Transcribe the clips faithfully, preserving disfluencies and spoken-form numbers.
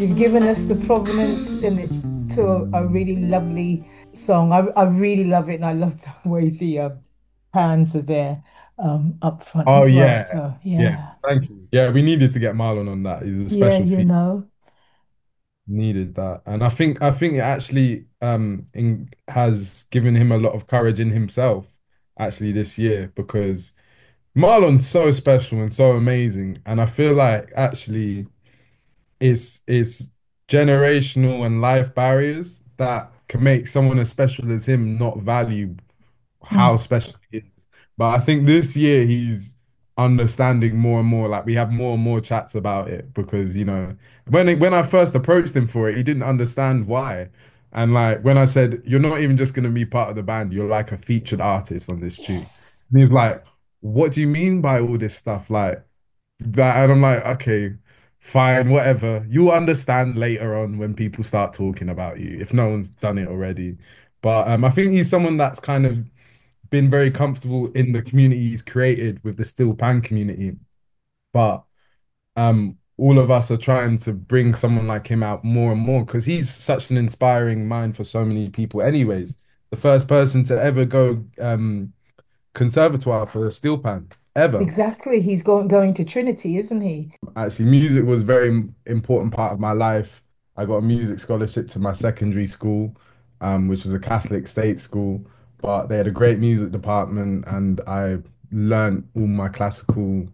you've given us the provenance in it to a, a really lovely song. I I really love it, and I love the way the uh, hands are there um up front Oh as well. yeah, So yeah. yeah, Thank you. Yeah, we needed to get Marlon on that. He's a yeah, special you feat. know, Needed that, and I think I think it actually um in, has given him a lot of courage in himself actually this year because Marlon's so special and so amazing, and I feel like actually it's it's generational and life barriers that can make someone as special as him not value how mm, special he is. But I think this year he's understanding more and more. Like we have more and more chats about it because you know when it, when I first approached him for it, he didn't understand why. And like when I said, "You're not even just gonna be part of the band. You're like a featured artist on this tune." yes, And he was like, "What do you mean by all this stuff?" Like that, and I'm like, "Okay, fine, whatever. You'll understand later on when people start talking about you, if no one's done it already." But um, I think he's someone that's kind of been very comfortable in the community he's created with the steel pan community. But um, all of us are trying to bring someone like him out more and more because he's such an inspiring mind for so many people. Anyways, the first person to ever go um, conservatoire for a steel pan ever. exactly. He's going going to Trinity, isn't he? Actually, music was a very important part of my life. I got a music scholarship to my secondary school, um, which was a Catholic state school, but they had a great music department, and I learned all my classicalness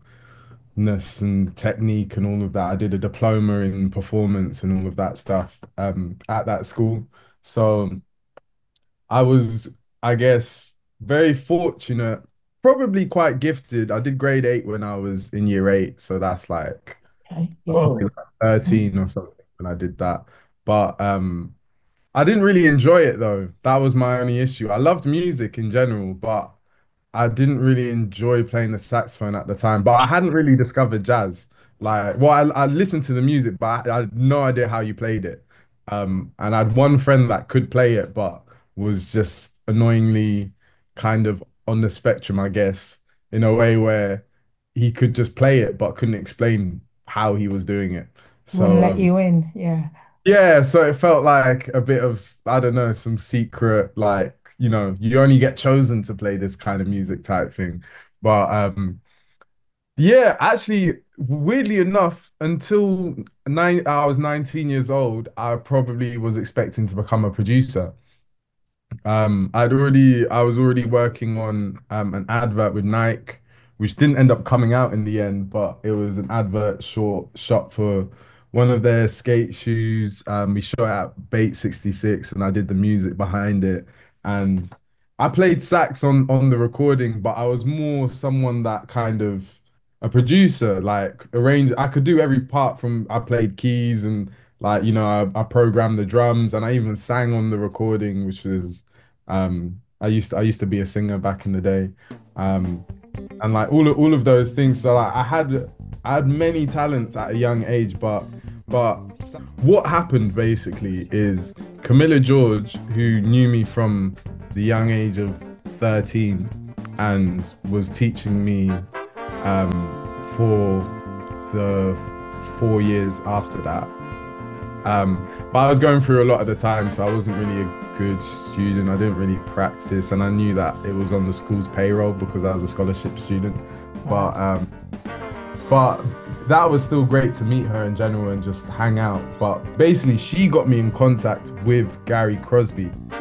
and technique and all of that. I did a diploma in performance and all of that stuff, um, at that school. So I was, I guess, very fortunate, probably quite gifted. I did grade eight when I was in year eight, so that's like Okay, yeah. probably like thirteen or something when I did that. But um I didn't really enjoy it though. That was my only issue. I loved music in general, but I didn't really enjoy playing the saxophone at the time. But I hadn't really discovered jazz. Like, well, I, I listened to the music, but I, I had no idea how you played it. Um, and I had one friend that could play it, but was just annoyingly kind of on the spectrum, I guess, in a way where he could just play it, but couldn't explain how he was doing it. Wouldn't So, let um, you in. Yeah. yeah, so it felt like a bit of, I don't know, some secret, like, you know, you only get chosen to play this kind of music type thing. But um yeah, actually, weirdly enough, until nine I was nineteen years old, I probably was expecting to become a producer. Um, I'd already I was already working on um an advert with Nike, which didn't end up coming out in the end, but it was an advert short shot for one of their skate shoes. Um, we shot at Bait sixty-six and I did the music behind it. And I played sax on on the recording, but I was more someone that kind of a producer, like arrange I could do every part from I played keys and like, you know, I, I programmed the drums and I even sang on the recording, which was um, I used to, I used to be a singer back in the day, um, and like all of all of those things. So like, I had I had many talents at a young age, but but what happened basically is Camilla George, who knew me from the young age of thirteen and was teaching me um, for the four years after that. Um, but I was going through a lot at the time, so I wasn't really a good student. I didn't really practice, and I knew that it was on the school's payroll because I was a scholarship student. But Wow. um, but that was still great to meet her in general and just hang out. But basically, she got me in contact with Gary Crosby.